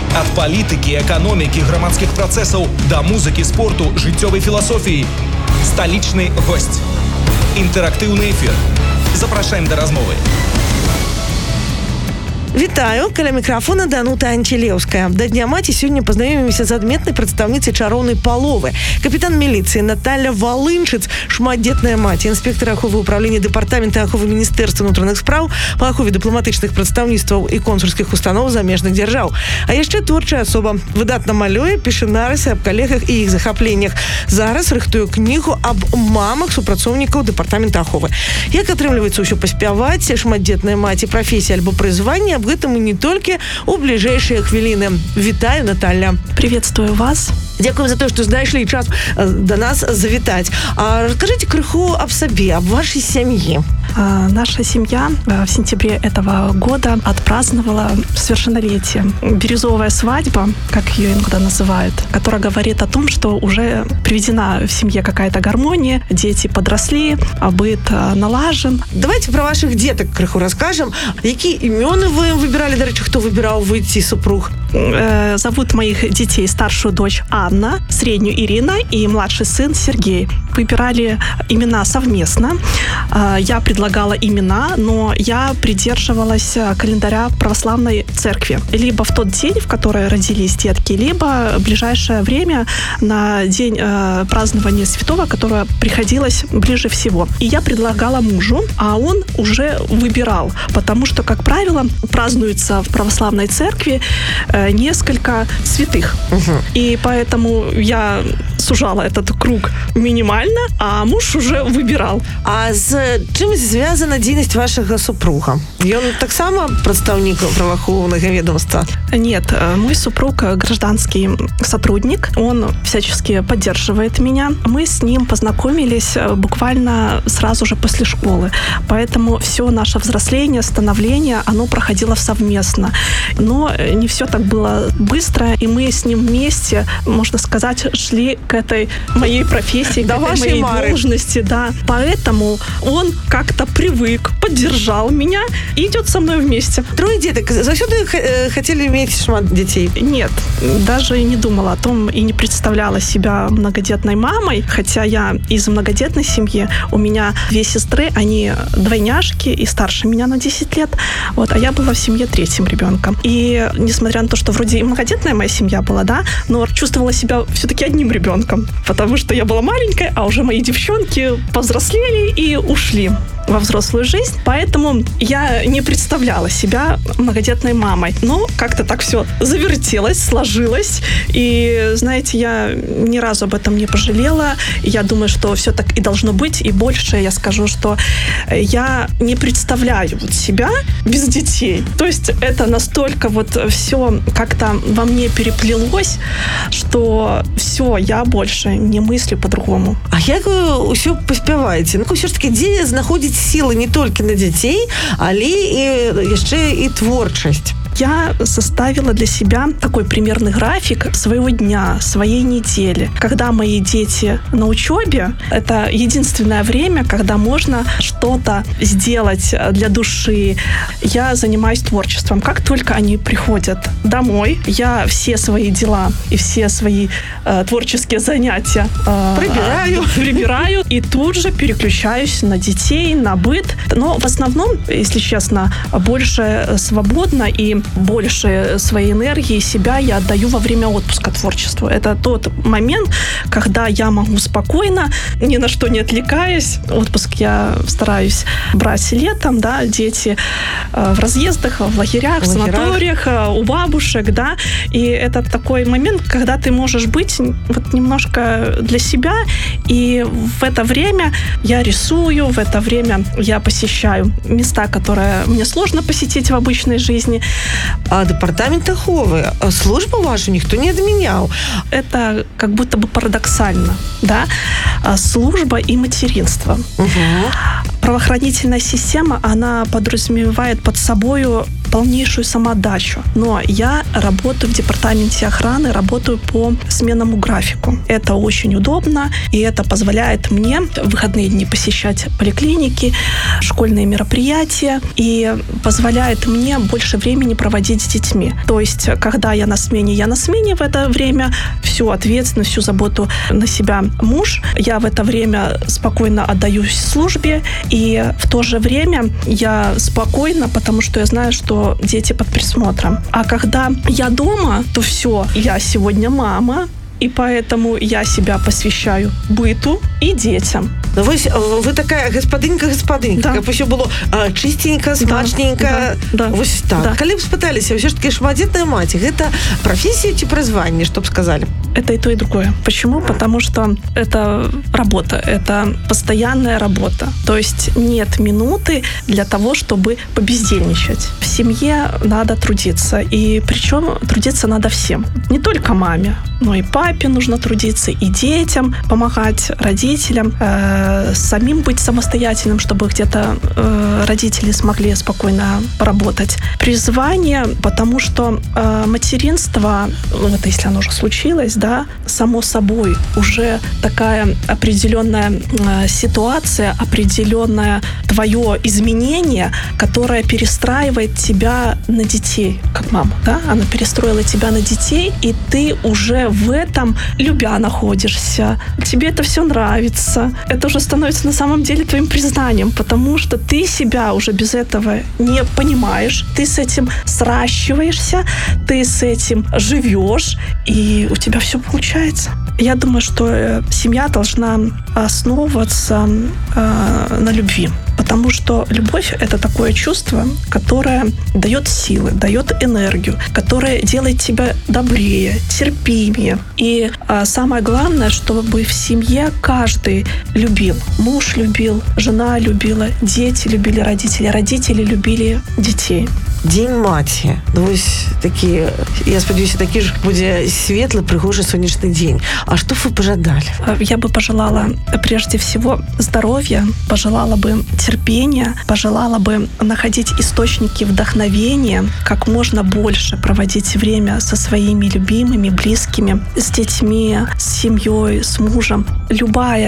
Ад палітыкі, эканомікі, грамадскіх працэсаў да музыкі, спорту, жыццёвай філасофіі. Сталічны госць. Інтэрактыўны эфір. Запрашаем да размовы. Вітаю, каля мікрафона Данута Анчелеўская. Да Дня маці сёння пазнаёмімся з адметнай прадстаўніцай чароўнай паловы. Капітан міліцыі Наталя Валынчыц, шматдзетная маці, інспектар аховы ўправлення дэпартамента аховы Міністэрства ўнутраных спраў па ахове дыпламатычных прадстаўніцтваў і консульскіх устаноў замежных дзяржаў. А яшчэ творчая асоба. Выдатна малюе, піша нарысы аб калегах і іх захапленнях. Зараз рыхтуе кнігу аб мамах супрацоўнікаў дэпартамента аховы. Як атрымліваецца ўсё паспяваць, шматдзетная маці, прафесія альбо прызванне, об этом и не только у ближайшие хвилины. Витаю, Наталья. Приветствую вас. Дякую за то, что знайшли час до нас завітать. А расскажите крыху об себе, об вашей семье. Наша семья в сентябре этого года отпраздновала совершеннолетие. Бирюзовая свадьба, как ее иногда называют, которая говорит о том, что уже приведена в семье какая-то гармония, дети подросли, быт налажен. Давайте про ваших деток крыху расскажем. Какие имена вы выбирали, до речи, кто выбирал выйти супруг? Зовут моих детей старшую дочь Анна, среднюю Ирина и младший сын Сергей. Выбирали имена совместно. Я предлагала имена, но я придерживалась календаря православной церкви. Либо в тот день, в который родились детки, либо в ближайшее время на день празднования святого, которое приходилось ближе всего. И я предлагала мужу, а он уже выбирал, потому что, как правило, празднуется в православной церкви несколько святых. И поэтому я сужала этот круг минимально, а муж уже выбирал. А з чым звязана дзейнасць вашага супруга? Ён таксама прадстаўнік праваахоўнага ведомства? Нет, мой супруг гражданский сотрудник, он всячески поддерживает меня. Мы с ним познакомились буквально сразу же после школы, поэтому все наше взросление, становление, оно проходило совместно. Но не все так было быстро, и мы с ним вместе, можно сказать, шли к этой моей профессии, до к этой моей должности, да. Поэтому он как-то привык, поддержал меня и идет со мной вместе. Трое деток. Заўсёды хотели иметь шмат детей? Нет, даже и не думала о том, и не представляла себя многодетной мамой, хотя я из многодетной семьи. У меня две сестры, они двойняшки и старше меня на 10 лет, вот, а я была в семье третьим ребенком. И несмотря на то, что вроде и многодетная моя семья была, да, но чувствовала себя все-таки одним ребенком, потому что я была маленькая, а уже мои девчонки повзрослели и ушли во взрослую жизнь, поэтому я не представляла себя многодетной мамой. Но как-то так все завертелось, сложилось, и, знаете, я ни разу об этом не пожалела. Я думаю, что все так и должно быть, и больше я скажу, что я не представляю вот себя без детей. То есть это настолько вот все как-то во мне переплелось, что все, я больше не мыслю по-другому. А як вы ўсё паспяваеце? Ну, ўсё ж таки, дзе знаходзіць сілы не толькі на дзяцей, але і яшчэ і творчасць? Я составила для себя такой примерный график своего дня, своей недели. Когда мои дети на учебе, это единственное время, когда можно что-то сделать для души. Я занимаюсь творчеством. Как только они приходят домой, я все свои дела и все свои творческие занятия прибираю и тут же переключаюсь на детей, на быт. Но в основном, если честно, больше свободно и больше своей энергии, себя я отдаю во время отпуска творчеству. Это тот момент, когда я могу спокойно, ни на что не отвлекаясь. Отпуск я стараюсь брать летом, да, дети в разъездах, в лагерях, в санаториях, у бабушек, да. И это такой момент, когда ты можешь быть вот немножко для себя, и в это время я рисую, в это время я посещаю места, которые мне сложно посетить в обычной жизни. А департамент аховы, службу вашу никто не отменял. Это как будто бы парадоксально, да? Служба и материнство. Правоохранительная система, она подразумевает под собою полнейшую самоотдачу. Но я работаю в департаменте охраны, работаю по сменному графику. Это очень удобно, и это позволяет мне в выходные дни посещать поликлиники, школьные мероприятия, и позволяет мне больше времени проводить с детьми. То есть, когда я на смене в это время всю ответственность, всю заботу на себя муж, я в это время спокойно отдаюсь службе, и в то же время я спокойна, потому что я знаю, что дети под присмотром. А когда я дома, то все, я сегодня мама, и поэтому я себя посвящаю быту и детям. Ну, вы такая гаспадынька, да. каб усё было чистенько, смачненько. Да. Вось так. Да. Калі б спыталіся, ўсё ж таки шматдзетная маці, гэта прафесія ці прызванне, што б сказалі? Это и то, и другое. Почему? Потому что это работа, это постоянная работа. То есть нет минуты для того, чтобы побездельничать. В семье надо трудиться, и причем трудиться надо всем. Не только маме, но и папе нужно трудиться, и детям помогать, родителям, самим быть самостоятельным, чтобы где-то родители смогли спокойно поработать. Призвание, потому что материнство, вот если оно уже случилось, да, само собой, уже такая определенная ситуация, определенное твое изменение, которое перестраивает тебя на детей, как мама, да, она перестроила тебя на детей, и ты уже в этом любя находишься, тебе это все нравится, это уже становится на самом деле твоим признанием, потому что ты себя уже без этого не понимаешь, ты с этим сращиваешься, ты с этим живешь, и у тебя все получается. Я думаю, что семья должна основываться на любви, потому что любовь — это такое чувство, которое дает силы, дает энергию, которое делает тебя добрее, терпимее. И самое главное, чтобы в семье каждый любил. Муж любил, жена любила, дети любили родителей, родители любили детей. Дзень маці. Ну, вось такі, я спадзяюся, такі ж будзе светлы, прыгожы сонечны дзень. А что вы пожадали? Я бы пожелала прежде всего здоровья, пожелала бы терпения, пожелала бы находить источники вдохновения, как можно больше проводить время со своими любимыми, близкими, с детьми, с семьей, с мужем. Любая